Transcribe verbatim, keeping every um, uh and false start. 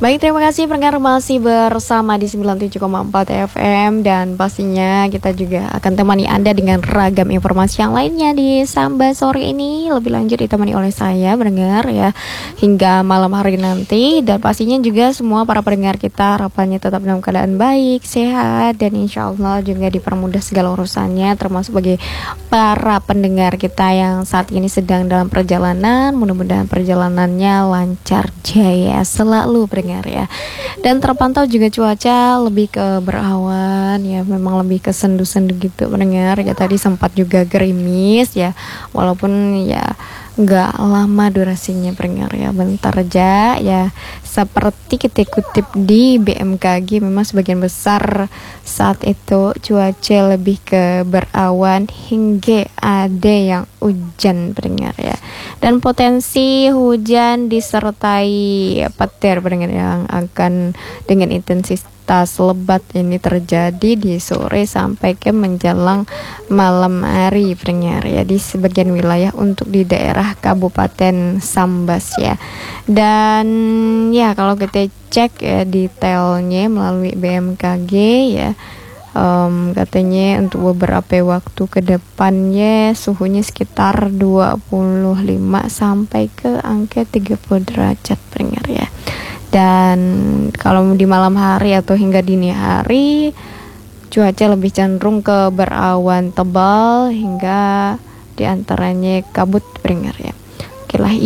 Baik, terima kasih pendengar masih bersama di sembilan puluh tujuh koma empat F M, dan pastinya kita juga akan temani Anda dengan ragam informasi yang lainnya di Samba sore ini. Lebih lanjut ditemani oleh saya pendengar ya hingga malam hari nanti, dan pastinya juga semua para pendengar kita harapannya tetap dalam keadaan baik, sehat, dan insya Allah juga dipermudah segala urusannya, termasuk bagi para pendengar kita yang saat ini sedang dalam perjalanan. Mudah-mudahan perjalanannya lancar jaya selalu pendengar ya. Dan terpantau juga cuaca lebih ke berawan ya, memang lebih ke sendu-sendu gitu pendengar ya. Tadi sempat juga gerimis ya, walaupun ya nggak lama durasinya pendengar ya, bentar aja ya. Seperti kita kutip di B M K G, memang sebagian besar saat itu cuaca lebih ke berawan hingga ada yang hujan pendengar ya. Dan potensi hujan disertai petir pendengar yang akan dengan intensitas lebat ini terjadi di sore sampai ke menjelang malam hari pendengar ya, di sebagian wilayah untuk di daerah Kabupaten Sambas ya. Dan ya kalau kita cek ya detailnya melalui B M K G ya, Um, katanya untuk beberapa waktu ke depannya suhunya sekitar dua puluh lima sampai ke angka tiga puluh derajat pendengar ya. Dan kalau di malam hari atau hingga dini hari cuaca lebih cenderung ke berawan tebal hingga diantaranya kabut pendengar ya. Oke lah.